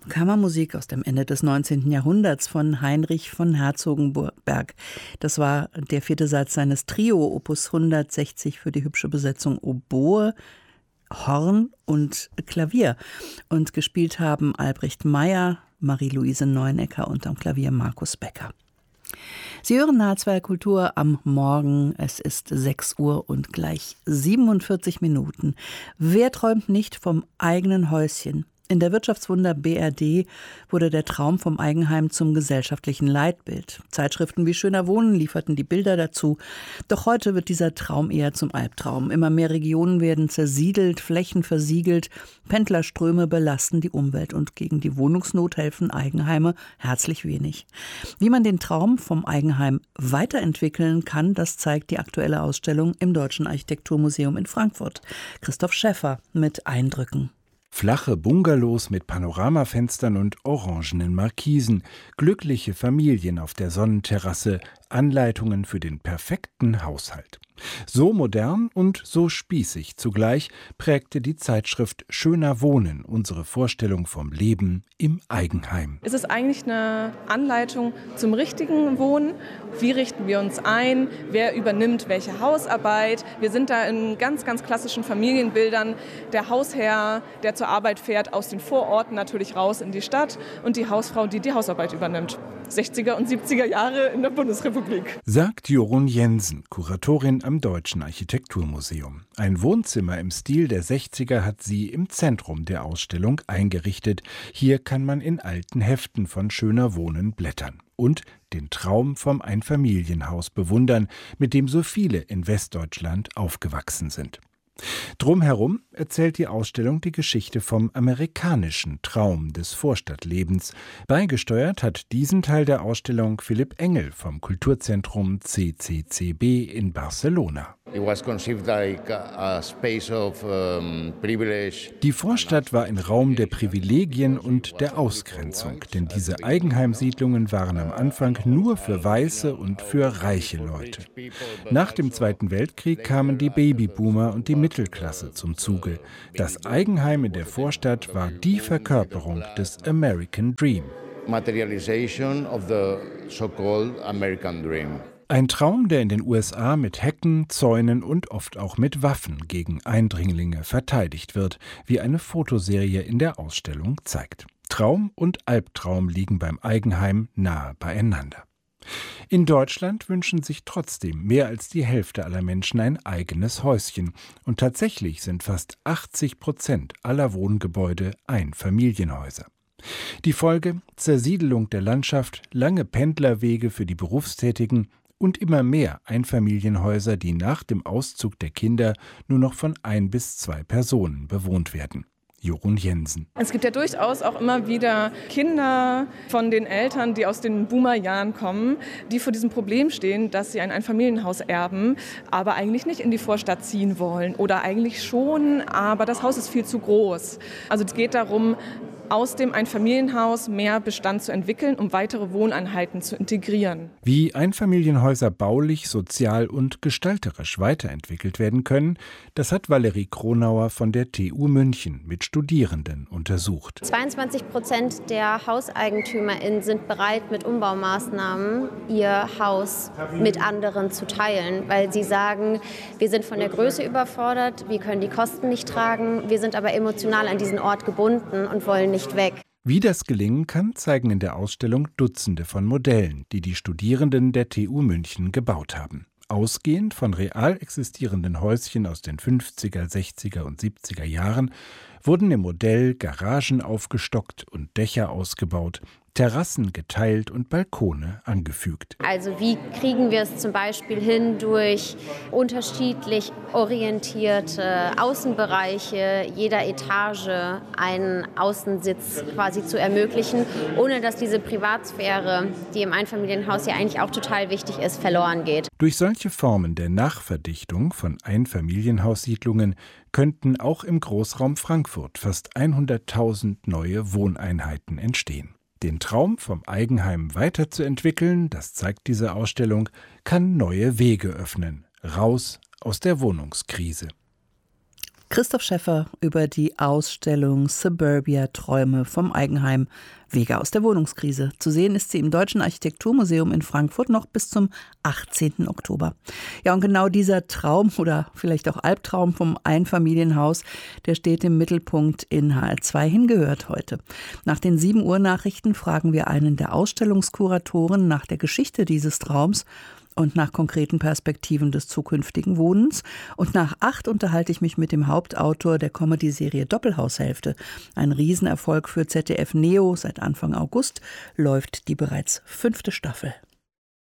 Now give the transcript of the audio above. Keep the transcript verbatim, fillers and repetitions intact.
Kammermusik aus dem Ende des neunzehnten Jahrhunderts von Heinrich von Herzogenberg. Das war der vierte Satz seines Trio, Opus hundertsechzig für die hübsche Besetzung Oboe, Horn und Klavier. Und gespielt haben Albrecht Meyer, Marie-Louise Neunecker und am Klavier Markus Becker. Sie hören H zwei Kultur am Morgen. Es ist sechs Uhr und gleich siebenundvierzig Minuten. Wer träumt nicht vom eigenen Häuschen? In der Wirtschaftswunder B R D wurde der Traum vom Eigenheim zum gesellschaftlichen Leitbild. Zeitschriften wie Schöner Wohnen lieferten die Bilder dazu. Doch heute wird dieser Traum eher zum Albtraum. Immer mehr Regionen werden zersiedelt, Flächen versiegelt, Pendlerströme belasten die Umwelt und gegen die Wohnungsnot helfen Eigenheime herzlich wenig. Wie man den Traum vom Eigenheim weiterentwickeln kann, das zeigt die aktuelle Ausstellung im Deutschen Architekturmuseum in Frankfurt. Christoph Schäffer mit Eindrücken. Flache Bungalows mit Panoramafenstern und orangenen Markisen, glückliche Familien auf der Sonnenterrasse, Anleitungen für den perfekten Haushalt. So modern und so spießig zugleich prägte die Zeitschrift Schöner Wohnen unsere Vorstellung vom Leben im Eigenheim. Es ist eigentlich eine Anleitung zum richtigen Wohnen. Wie richten wir uns ein? Wer übernimmt welche Hausarbeit? Wir sind da in ganz, ganz klassischen Familienbildern. Der Hausherr, der zur Arbeit fährt, aus den Vororten natürlich raus in die Stadt und die Hausfrau, die die Hausarbeit übernimmt. sechziger und siebziger Jahre in der Bundesrepublik. Sagt Jorun Jensen, Kuratorin am Deutschen Architekturmuseum. Ein Wohnzimmer im Stil der sechziger hat sie im Zentrum der Ausstellung eingerichtet. Hier kann man in alten Heften von Schöner Wohnen blättern und den Traum vom Einfamilienhaus bewundern, mit dem so viele in Westdeutschland aufgewachsen sind. Drumherum erzählt die Ausstellung die Geschichte vom amerikanischen Traum des Vorstadtlebens. Beigesteuert hat diesen Teil der Ausstellung Philipp Engel vom Kulturzentrum C C C B in Barcelona. Die Vorstadt war ein Raum der Privilegien und der Ausgrenzung, denn diese Eigenheimsiedlungen waren am Anfang nur für Weiße und für reiche Leute. Nach dem Zweiten Weltkrieg kamen die Babyboomer und die Mittelklasse zum Zuge. Das Eigenheim in der Vorstadt war die Verkörperung des American Dream. Materialization of the so-called American Dream. Ein Traum, der in den U S A mit Hecken, Zäunen und oft auch mit Waffen gegen Eindringlinge verteidigt wird, wie eine Fotoserie in der Ausstellung zeigt. Traum und Albtraum liegen beim Eigenheim nahe beieinander. In Deutschland wünschen sich trotzdem mehr als die Hälfte aller Menschen ein eigenes Häuschen. Und tatsächlich sind fast achtzig Prozent aller Wohngebäude Einfamilienhäuser. Die Folge: Zersiedelung der Landschaft, lange Pendlerwege für die Berufstätigen und immer mehr Einfamilienhäuser, die nach dem Auszug der Kinder nur noch von ein bis zwei Personen bewohnt werden. Jorun Jensen. Es gibt ja durchaus auch immer wieder Kinder von den Eltern, die aus den Boomerjahren kommen, die vor diesem Problem stehen, dass sie ein Einfamilienhaus erben, aber eigentlich nicht in die Vorstadt ziehen wollen oder eigentlich schon, aber das Haus ist viel zu groß. Also es geht darum, aus dem Einfamilienhaus mehr Bestand zu entwickeln, um weitere Wohneinheiten zu integrieren. Wie Einfamilienhäuser baulich, sozial und gestalterisch weiterentwickelt werden können, das hat Valerie Kronauer von der T U München mit Studierenden untersucht. zweiundzwanzig Prozent der HauseigentümerInnen sind bereit, mit Umbaumaßnahmen ihr Haus mit anderen zu teilen, weil sie sagen, wir sind von der Größe überfordert, wir können die Kosten nicht tragen, wir sind aber emotional an diesen Ort gebunden und wollen nicht weg. Wie das gelingen kann, zeigen in der Ausstellung Dutzende von Modellen, die die Studierenden der T U München gebaut haben. Ausgehend von real existierenden Häuschen aus den fünfziger, sechziger und siebziger Jahren wurden im Modell Garagen aufgestockt und Dächer ausgebaut, Terrassen geteilt und Balkone angefügt. Also wie kriegen wir es zum Beispiel hin, durch unterschiedlich orientierte Außenbereiche jeder Etage einen Außensitz quasi zu ermöglichen, ohne dass diese Privatsphäre, die im Einfamilienhaus ja eigentlich auch total wichtig ist, verloren geht. Durch solche Formen der Nachverdichtung von Einfamilienhaussiedlungen könnten auch im Großraum Frankfurt fast hunderttausend neue Wohneinheiten entstehen. Den Traum vom Eigenheim weiterzuentwickeln, das zeigt diese Ausstellung, kann neue Wege öffnen. Raus aus der Wohnungskrise. Christoph Schäffer über die Ausstellung Suburbia Träume vom Eigenheim, Wege aus der Wohnungskrise. Zu sehen ist sie im Deutschen Architekturmuseum in Frankfurt noch bis zum achtzehnten Oktober. Ja, und genau dieser Traum oder vielleicht auch Albtraum vom Einfamilienhaus, der steht im Mittelpunkt in H R zwei hingehört heute. Nach den sieben Uhr Nachrichten fragen wir einen der Ausstellungskuratoren nach der Geschichte dieses Traums und nach konkreten Perspektiven des zukünftigen Wohnens. Und nach acht unterhalte ich mich mit dem Hauptautor der Comedy-Serie Doppelhaushälfte. Ein Riesenerfolg für Z D F Neo. Seit Anfang August läuft die bereits fünfte Staffel.